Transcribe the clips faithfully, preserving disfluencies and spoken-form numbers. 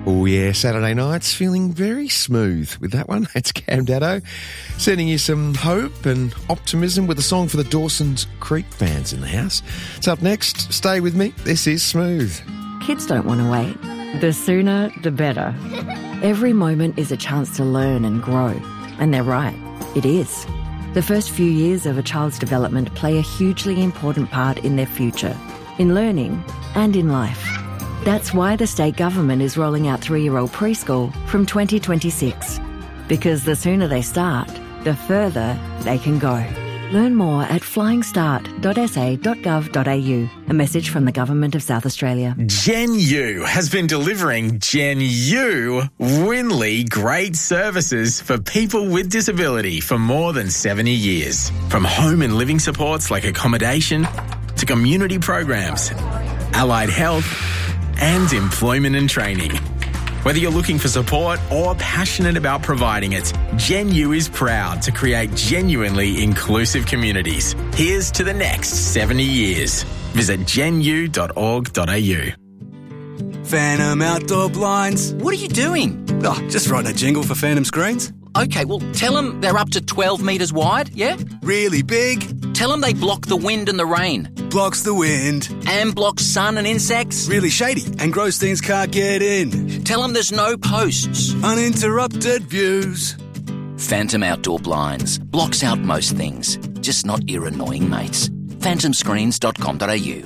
Oh yeah, Saturday nights feeling very smooth with that one. It's Cam Daddo sending you some hope and optimism with a song for the Dawson's Creek fans in the house. It's up next. Stay with me. This is Smooth. Kids don't want to wait. The sooner, the better. Every moment is a chance to learn and grow. And they're right. It is. The first few years of a child's development play a hugely important part in their future, in learning and in life. That's why the state government is rolling out three-year-old preschool from twenty twenty-six. Because the sooner they start, the further they can go. Learn more at flying start dot s a dot gov dot a u. A message from the Government of South Australia. Gen U has been delivering Gen U Winley great services for people with disability for more than seventy years. From home and living supports like accommodation to community programs, allied health and employment and training. Whether you're looking for support or passionate about providing it, Gen U is proud to create genuinely inclusive communities. Here's to the next seventy years. Visit gen u dot org dot a u. Phantom Outdoor Blinds. What are you doing? Oh, just writing a jingle for Phantom Screens. Okay, well, tell them they're up to twelve metres wide, yeah? Really big. Tell them they block the wind and the rain. Blocks the wind. And blocks sun and insects. Really shady and gross things can't get in. Tell them there's no posts. Uninterrupted views. Phantom Outdoor Blinds. Blocks out most things. Just not your annoying mates. phantom screens dot com dot a u.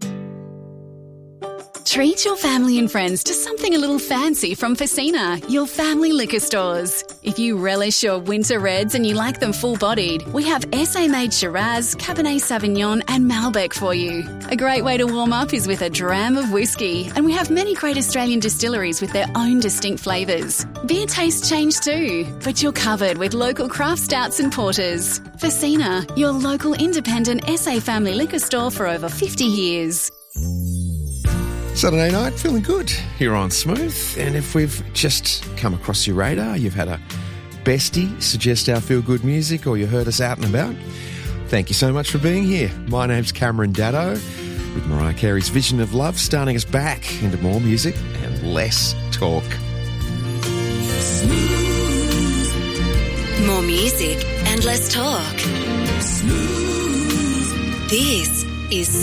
Treat your family and friends to something a little fancy from Facina, your family liquor stores. If you relish your winter reds and you like them full-bodied, we have S A-made Shiraz, Cabernet Sauvignon and Malbec for you. A great way to warm up is with a dram of whiskey, and we have many great Australian distilleries with their own distinct flavours. Beer tastes change too, but you're covered with local craft stouts and porters. Facina, your local independent S A family liquor store for over fifty years. Saturday night, feeling good here on Smooth. And if we've just come across your radar, you've had a bestie suggest our feel-good music or you heard us out and about, thank you so much for being here. My name's Cameron Daddo, with Mariah Carey's Vision of Love starting us back into more music and less talk. More music and less talk. Smooth. This is